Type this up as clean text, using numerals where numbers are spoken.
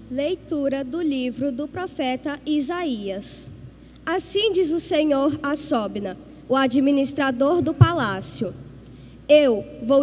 Leitura do livro do profeta Isaías. Assim diz o Senhor a Sobna, o administrador do palácio: Eu vou